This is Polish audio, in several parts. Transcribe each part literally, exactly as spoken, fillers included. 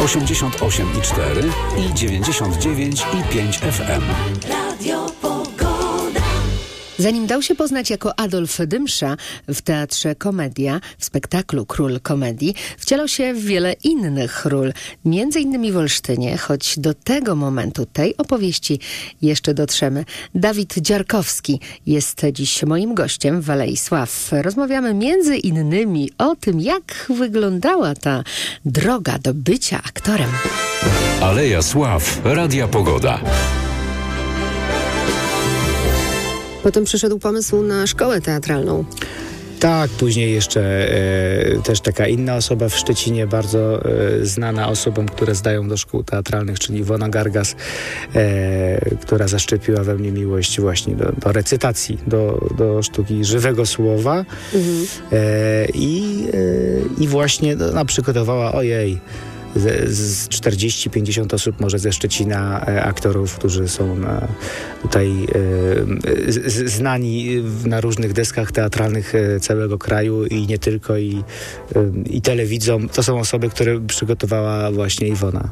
osiemdziesiąt osiem i cztery i dziewięćdziesiąt dziewięć i pięć F M. Radio Pogoda. Zanim dał się poznać jako Adolf Dymsza w Teatrze Komedia, w spektaklu Król Komedii, wcielał się w wiele innych ról, między innymi w Olsztynie, choć do tego momentu tej opowieści jeszcze dotrzemy. Dawid Dziarkowski jest dziś moim gościem w Alei Sław. Rozmawiamy między innymi o tym, jak wyglądała ta droga do bycia aktorem. Aleja Sław, Radia Pogoda. Potem przyszedł pomysł na szkołę teatralną. Tak, później jeszcze e, też taka inna osoba w Szczecinie, bardzo e, znana osobom, które zdają do szkół teatralnych, czyli Iwona Gargas, e, która zaszczepiła we mnie miłość właśnie do, do recytacji, do, do sztuki żywego słowa. Mhm. E, i, e, I właśnie no, przygotowała, ojej, z czterdzieści pięćdziesiąt osób może ze Szczecina, e, aktorów, którzy są e, tutaj e, z, znani na różnych deskach teatralnych e, całego kraju i nie tylko, i, e, i telewidzom. To są osoby, które przygotowała właśnie Iwona.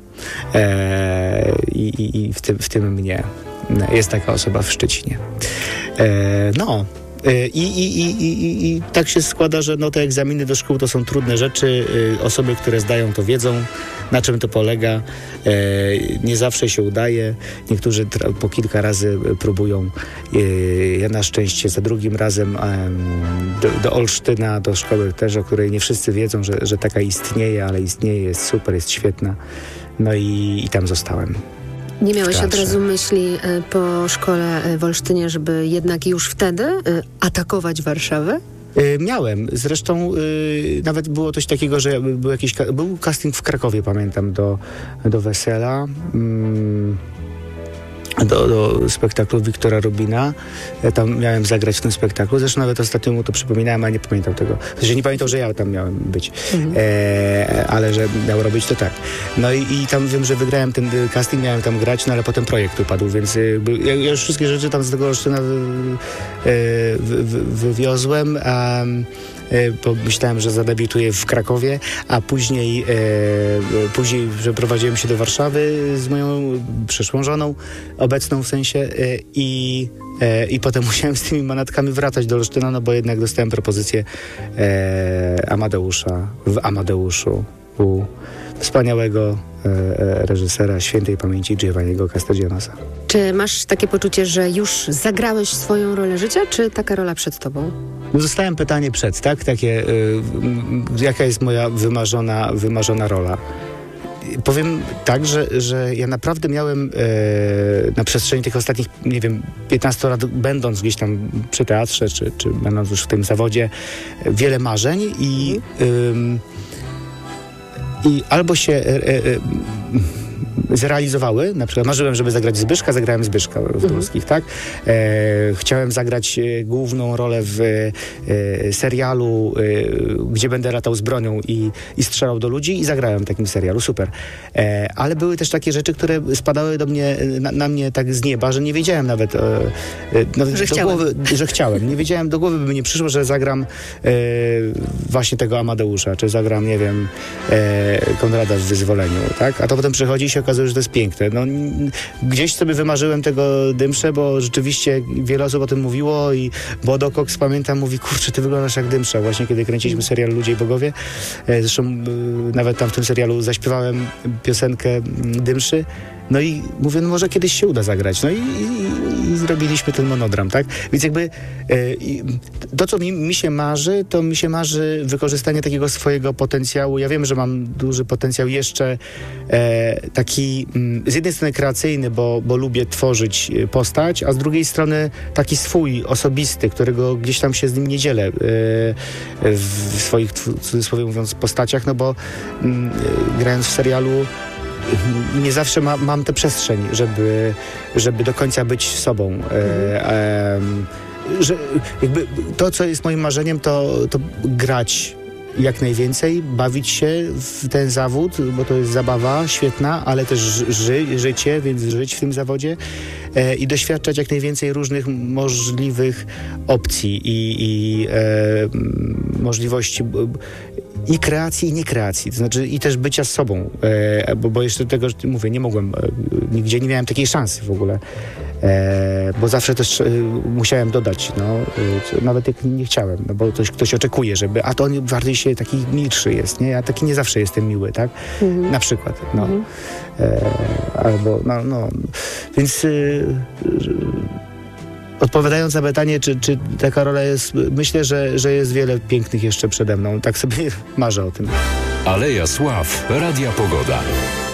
E, i, i, I w tym, w tym mnie jest taka osoba w Szczecinie. E, no. I, i, i, i, I tak się składa, że no, te egzaminy do szkół to są trudne rzeczy. Osoby, które zdają, to wiedzą, na czym to polega. Nie zawsze się udaje. Niektórzy tra- po kilka razy próbują. Ja na szczęście za drugim razem do, do Olsztyna, do szkoły też, o której nie wszyscy wiedzą, że, że taka istnieje, ale istnieje, jest super, jest świetna. No i, i tam zostałem. Nie miałeś od razu myśli po szkole w Olsztynie, żeby jednak już wtedy atakować Warszawę? Yy, miałem. Zresztą yy, nawet było coś takiego, że był jakiś ka- był casting w Krakowie, pamiętam, do, do Wesela. Yy. Do, do spektaklu Wiktora Rubina. Ja tam miałem zagrać w tym spektaklu. Zresztą nawet ostatnio mu to przypominałem, a nie pamiętał tego. Znaczy nie pamiętał, że ja tam miałem być. Mhm. E, ale że miał robić, to tak. No i, i tam wiem, że wygrałem ten casting, miałem tam grać, no ale potem projekt upadł, więc y, ja, ja już wszystkie rzeczy tam z tego Olsztyna wy, y, wy, wy, wywiozłem, a bo myślałem, że zadebiutuję w Krakowie, a później, e, później przeprowadziłem się do Warszawy z moją przyszłą żoną, obecną w sensie, e, i, e, i potem musiałem z tymi manatkami wracać do Olsztyna, no bo jednak dostałem propozycję e, Amadeusza w Amadeuszu u wspaniałego e, reżysera świętej pamięci Giovanniego Castiglionasa. Czy masz takie poczucie, że już zagrałeś swoją rolę życia, czy taka rola przed tobą? Dostałem pytanie przed, tak? Takie, y, y, jaka jest moja wymarzona, wymarzona rola? Powiem tak, że, że ja naprawdę miałem y, na przestrzeni tych ostatnich, nie wiem, piętnastu lat, będąc gdzieś tam przy teatrze, czy, czy będąc już w tym zawodzie, wiele marzeń i, y, i albo się y, y, zrealizowały. Na przykład marzyłem, żeby zagrać Zbyszka, zagrałem Zbyszka w Dulskich, mm. tak? E, chciałem zagrać e, główną rolę w e, serialu, e, gdzie będę latał z bronią i, i strzelał do ludzi, i zagrałem w takim serialu, super. E, ale były też takie rzeczy, które spadały do mnie, na, na mnie tak z nieba, że nie wiedziałem nawet, e, nawet że, do głowy, że chciałem. Nie wiedziałem, do głowy by mi nie przyszło, że zagram e, właśnie tego Amadeusza, czy zagram, nie wiem, e, Konrada w Wyzwoleniu, tak? A to potem przychodzi i się okazuje, że to jest piękne. No, gdzieś sobie wymarzyłem tego Dymszę, bo rzeczywiście wiele osób o tym mówiło i Bodo Cox, pamiętam, mówi, kurczę, ty wyglądasz jak Dymsza. Właśnie kiedy kręciliśmy serial Ludzie i Bogowie. Zresztą nawet tam w tym serialu zaśpiewałem piosenkę Dymszy. No i mówię, no może kiedyś się uda zagrać. No i, i, i zrobiliśmy ten monodram, tak? Więc jakby e, to, co mi, mi się marzy, to mi się marzy wykorzystanie takiego swojego potencjału. Ja wiem, że mam duży potencjał jeszcze e, taki m, z jednej strony kreacyjny, bo, bo lubię tworzyć postać, a z drugiej strony taki swój, osobisty, którego gdzieś tam się z nim nie dzielę e, w swoich, w cudzysłowie mówiąc, postaciach, no bo m, grając w serialu nie zawsze ma, mam tę przestrzeń, żeby, żeby do końca być sobą. Mhm. E, e, że jakby to, co jest moim marzeniem, to, to grać jak najwięcej, bawić się w ten zawód, bo to jest zabawa świetna, ale też ży, życie, więc żyć w tym zawodzie e, i doświadczać jak najwięcej różnych możliwych opcji i, i e, możliwości. i kreacji, i niekreacji, to znaczy i też bycia z sobą, e, bo, bo jeszcze tego, mówię, nie mogłem, e, nigdzie nie miałem takiej szansy w ogóle, e, bo zawsze też e, musiałem dodać, no, e, nawet jak nie chciałem, no bo ktoś, ktoś oczekuje, żeby, a to on bardziej się taki milszy jest, nie? Ja taki nie zawsze jestem miły, tak? Mhm. Na przykład, no. Mhm. E, albo, no, no, więc... E, Odpowiadając na pytanie, czy, czy taka rola jest, myślę, że, że jest wiele pięknych jeszcze przede mną. Tak sobie marzę o tym. Aleja Sław, Radia Pogoda.